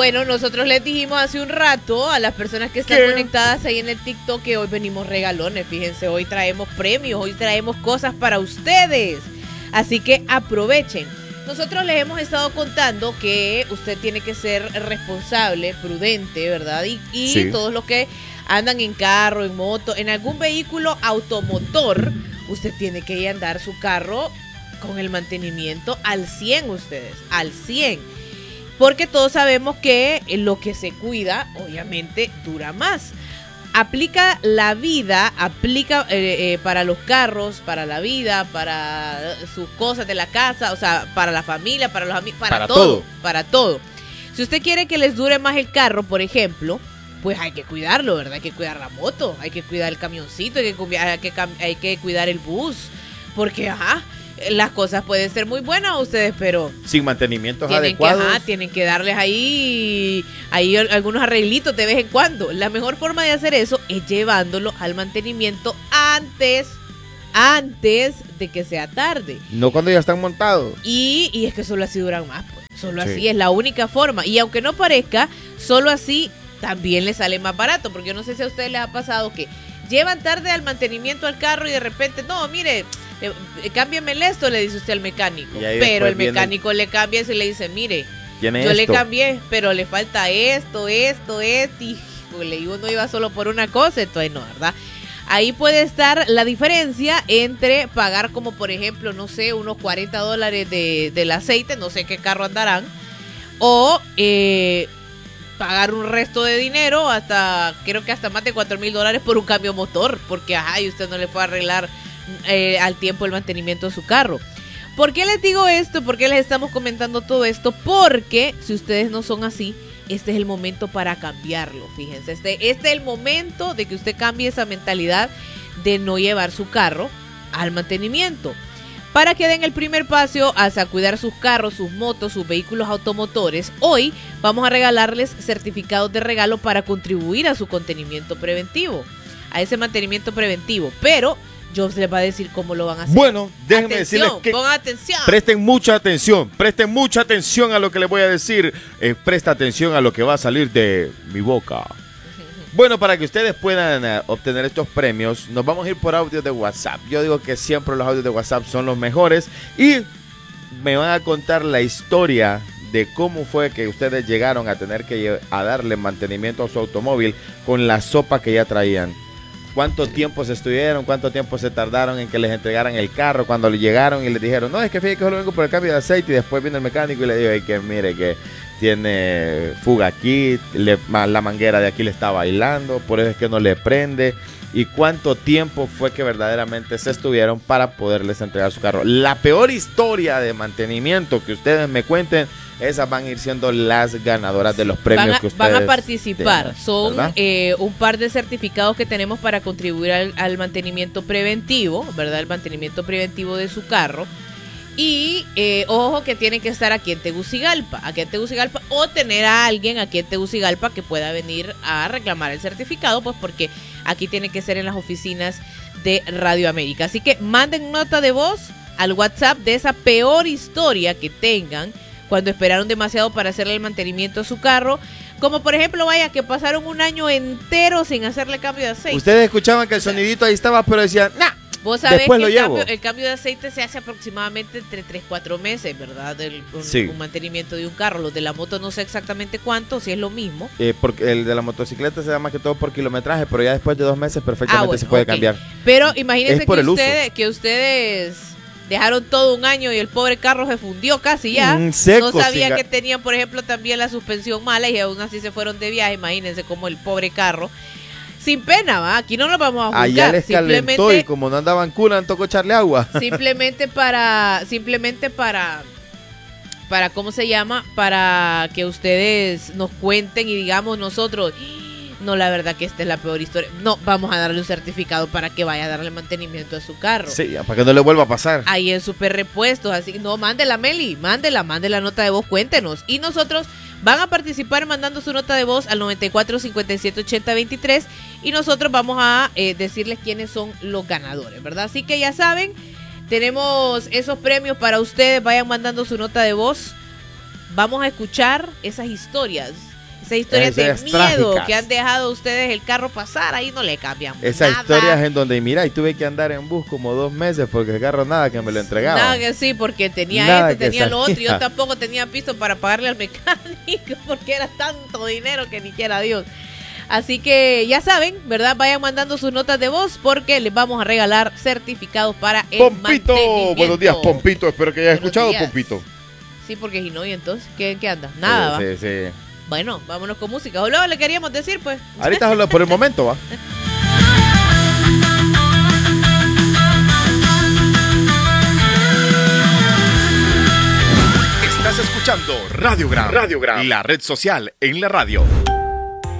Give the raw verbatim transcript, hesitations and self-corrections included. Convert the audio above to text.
bueno, nosotros les dijimos hace un rato a las personas que están ¿Qué? conectadas ahí en el TikTok que hoy venimos regalones. Fíjense, hoy traemos premios, hoy traemos cosas para ustedes. Así que aprovechen. Nosotros les hemos estado contando que usted tiene que ser responsable, prudente, ¿verdad? Y, y Sí. todos los que andan en carro, en moto, en algún vehículo automotor, usted tiene que andar su carro con el mantenimiento al cien ustedes, al cien. Porque todos sabemos que lo que se cuida, obviamente, dura más. Aplica la vida, aplica eh, eh, para los carros, para la vida, para sus cosas de la casa, o sea, para la familia, para los amigos, para, Para todo, todo. para todo. Si usted quiere que les dure más el carro, por ejemplo, pues hay que cuidarlo, ¿verdad? Hay que cuidar la moto, hay que cuidar el camioncito, hay que, cu- hay que, cam- hay que cuidar el bus, porque, ajá, las cosas pueden ser muy buenas a ustedes, pero Sin mantenimientos tienen que, adecuados. ajá, tienen que darles ahí, ahí al- algunos arreglitos de vez en cuando. La mejor forma de hacer eso es llevándolo al mantenimiento antes, antes de que sea tarde. No cuando ya están montados. Y, y es que solo así duran más, pues. Solo Sí. así es la única forma. Y aunque no parezca, solo así también les sale más barato. Porque yo no sé si a ustedes les ha pasado que llevan tarde al mantenimiento al carro y de repente, no, mire, eh, eh, cámbiame esto, le dice usted al mecánico. Y ahí Pero el después viene- mecánico le cambia eso y le dice, mire, Tiene yo le esto. cambié, pero le falta esto, esto, esto. Y híjole, y uno iba solo por una cosa, entonces no, ¿verdad? Ahí puede estar la diferencia entre pagar como, por ejemplo, no sé, unos cuarenta dólares de, del aceite, no sé qué carro andarán, o eh, pagar un resto de dinero, hasta creo que hasta más de cuatro mil dólares por un cambio motor, porque ajá, y usted no le puede arreglar eh, al tiempo el mantenimiento de su carro. ¿Por qué les digo esto? ¿Por qué les estamos comentando todo esto? Porque si ustedes no son así, este es el momento para cambiarlo, fíjense. Este, este es el momento de que usted cambie esa mentalidad de no llevar su carro al mantenimiento. Para que den el primer paso hacia cuidar sus carros, sus motos, sus vehículos automotores, hoy vamos a regalarles certificados de regalo para contribuir a su mantenimiento preventivo, a ese mantenimiento preventivo. Pero Jobs les va a decir cómo lo van a hacer. Bueno, déjenme Atención, decirles que pongan atención. presten mucha atención, presten mucha atención a lo que les voy a decir. Eh, presta atención a lo que va a salir de mi boca. Bueno, para que ustedes puedan uh, obtener estos premios, nos vamos a ir por audios de WhatsApp. Yo digo que siempre los audios de WhatsApp son los mejores y me van a contar la historia de cómo fue que ustedes llegaron a tener que lle- a darle mantenimiento a su automóvil con la sopa que ya traían. ¿Cuánto tiempo se estuvieron? ¿Cuánto tiempo se tardaron en que les entregaran el carro? Cuando le llegaron y les dijeron, no, es que fíjate que solo vengo por el cambio de aceite. Y después vino el mecánico y le dijo, "Ay, que mire que tiene fuga aquí, le- ma- la manguera de aquí le está bailando, por eso es que no le prende". ¿Y cuánto tiempo fue que verdaderamente se estuvieron para poderles entregar su carro? La peor historia de mantenimiento que ustedes me cuenten, esas van a ir siendo las ganadoras de los premios van a, que ustedes van a participar. tengan, Son ¿verdad? eh, un par de certificados que tenemos para contribuir al, al mantenimiento preventivo, ¿verdad? El mantenimiento preventivo de su carro. Y eh, ojo que tienen que estar aquí en Tegucigalpa, aquí en Tegucigalpa, o tener a alguien aquí en Tegucigalpa que pueda venir a reclamar el certificado, pues porque aquí tiene que ser en las oficinas de Radio América. Así que manden nota de voz al WhatsApp de esa peor historia que tengan cuando esperaron demasiado para hacerle el mantenimiento a su carro. Como por ejemplo, vaya, que pasaron un año entero sin hacerle cambio de aceite. Ustedes escuchaban que el sonidito ahí estaba, pero decían, nah. Vos sabés Después que lo el llevo. cambio, el cambio de aceite se hace aproximadamente entre tres cuatro meses, ¿verdad? El, un, Sí. un mantenimiento de un carro. Los de la moto no sé exactamente cuánto, si es lo mismo. Eh, porque el de la motocicleta se da más que todo por kilometraje, pero ya después de dos meses perfectamente Ah, bueno, se puede ok. cambiar. Pero imagínense Es por que, el uso. ustedes, que ustedes dejaron todo un año y el pobre carro se fundió casi ya. Mm, seco, no sabía sin ga- que tenían, por ejemplo, también la suspensión mala y aún así se fueron de viaje. Imagínense cómo el pobre carro. Sin pena, ¿va? Aquí no lo vamos a juzgar. Allá les calentó simplemente, y como no andaban culan, tocó echarle agua. simplemente para, simplemente para, para, ¿cómo se llama? Para que ustedes nos cuenten y digamos nosotros, no, la verdad que esta es la peor historia. No, vamos a darle un certificado para que vaya a darle mantenimiento a su carro. Sí, para que no le vuelva a pasar. Ahí en Super Repuestos, así que no, mándela, Meli, mándela, mándela nota de voz, cuéntenos. Y nosotros van a participar mandando su nota de voz al noventa y cuatro cincuenta y siete ochenta veintitrés y nosotros vamos a eh, decirles quiénes son los ganadores, ¿verdad? Así que ya saben, tenemos esos premios para ustedes, vayan mandando su nota de voz. Vamos a escuchar esas historias Esas historias de Esas miedo trágicas. que han dejado ustedes el carro pasar, ahí no le cambian Esas nada. historias en donde, mira, y tuve que andar en bus como dos meses porque el carro nada que me lo entregaba. Nada que sí, porque tenía Nada esto, que tenía lo otro, y yo salía. tampoco tenía piso para pagarle al mecánico, porque era tanto dinero que ni quiera Dios. Así que ya saben, ¿verdad? Vayan mandando sus notas de voz porque les vamos a regalar certificados para el Pompito, mantenimiento. buenos días, Pompito. Espero que hayas Buenos escuchado, días. Pompito. Sí, porque si no, y entonces, ¿qué, qué anda? Nada, Sí, ¿va? sí, sí. Bueno, vámonos con música. O luego le queríamos decir, pues. Ahorita solo por el momento, va. Estás escuchando Radiogram, Radiogram, la red social en la radio.